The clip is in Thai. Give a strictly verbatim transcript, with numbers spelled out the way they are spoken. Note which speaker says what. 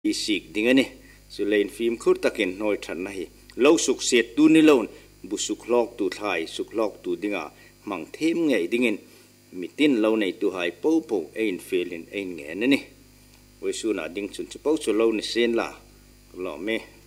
Speaker 1: อีสิกดิ่งนี่สุเลนฟิล์มคุดตะเกินน้อยทันนะฮีเล่าสุกเสียตูนี่เล่าบุสุกลอกตูไทยสุกลอกตูดิ่งอ่ะมังเทมไงดิ่งมิตินเล่าในตัวหายปูปูเอ็นเฟลินเอ็นเงี้ยนั่นนี่เวสุน่ะดิ่งสุนจะปูสุเล่าในเส้นละหล่อเม